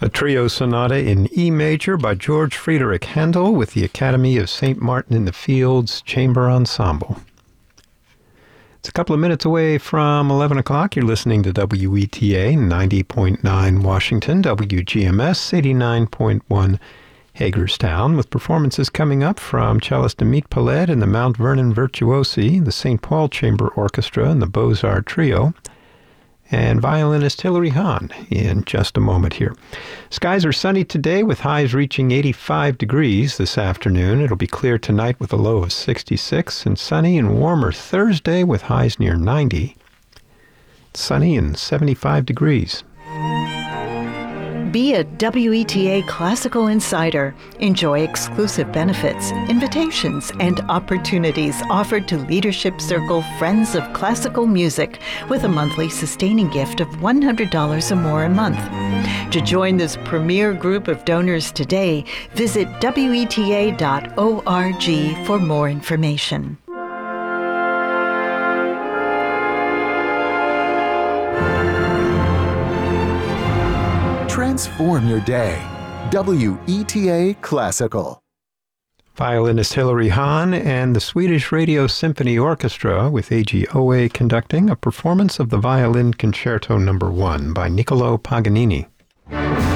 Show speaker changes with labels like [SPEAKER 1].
[SPEAKER 1] A trio sonata in E major by George Friedrich Handel with the Academy of St. Martin in the Fields Chamber Ensemble. It's a couple of minutes away from 11 o'clock. You're listening to WETA 90.9 Washington, WGMS 89.1 Hagerstown, with performances coming up from cellist Amit Paled and the Mount Vernon Virtuosi, the St. Paul Chamber Orchestra, and the Beaux-Arts Trio, and violinist Hilary Hahn in just a moment here. Skies are sunny today with highs reaching 85 degrees this afternoon. It'll be clear tonight with a low of 66, and sunny and warmer Thursday with highs near 90. Sunny and 75 degrees.
[SPEAKER 2] Be a WETA Classical Insider. Enjoy exclusive benefits, invitations, and opportunities offered to Leadership Circle Friends of Classical Music with a monthly sustaining gift of $100 or more a month. To join this premier group of donors today, visit WETA.org for more information.
[SPEAKER 3] Transform your day. WETA Classical.
[SPEAKER 1] Violinist Hilary Hahn and the Swedish Radio Symphony Orchestra with A.G. Owe conducting a performance of the Violin Concerto No. 1 by Niccolò Paganini.